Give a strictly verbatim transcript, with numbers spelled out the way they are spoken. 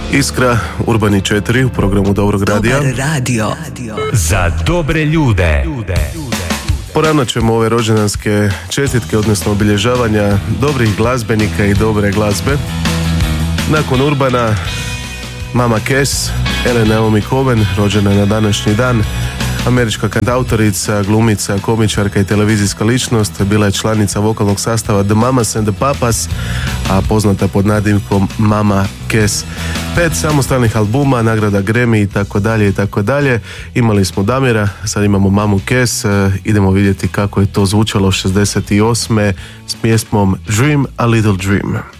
Iskra, Urbani četiri u programu Dobrog radija. Dobar radio. Za dobre ljude. Poravnat ćemo ove rođendanske čestitke, odnosno obilježavanja dobrih glazbenika i dobre glazbe. Nakon Urbana, mama Cass, Ellen Naomi Cohen, rođena na današnji dan. Američka kantautorica, glumica, komičarka i televizijska ličnost, bila je članica vokalnog sastava The Mamas and the Papas, a poznata pod nadimkom Mama Cass. Pet samostalnih albuma, nagrada Grammy i tako dalje i tako dalje. Imali smo Damira, sad imamo mamu Cass. Idemo vidjeti kako je to zvučalo šezdeset osme s pjesmom Dream a Little Dream.